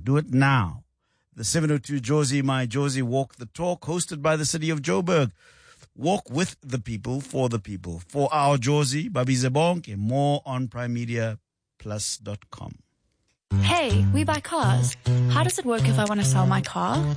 Do it now. The 702 Jozi, My Jozi Walk the Talk, hosted by the city of Joburg. Walk with the people, for the people. For our Jozi, Babi Zebonke, more on primemediaplus.com. Hey, we buy cars. How does it work if I want to sell my car?